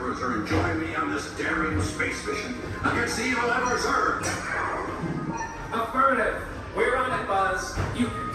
cruiser and join me on this daring space mission against the evil Emperor's Earth? Affirmative. We're on it, Buzz. You can